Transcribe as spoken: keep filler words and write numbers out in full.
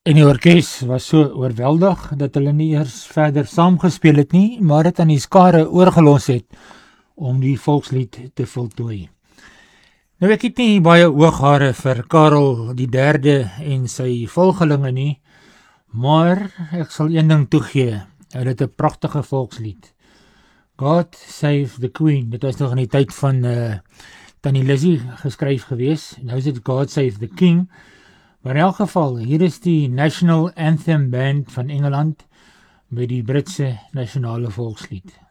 En die orkes was so oorweldig dat hulle nie eers verder saamgespeel het nie, maar het aan die skare oorgelos het om die volkslied te voltooi. Nou ek het nie baie ooghare vir Karel die derde en sy volgelinge nie, maar ek sal een ding toegee, hulle het 'n pragtige volkslied. God Save the Queen, dit was nog in die tyd van uh, Tannie Lizzie geskryf gewees, nou is dit God Save the King, maar in elk geval, hier is die National Anthem Band van Engeland, met die Britse nasionale volkslied.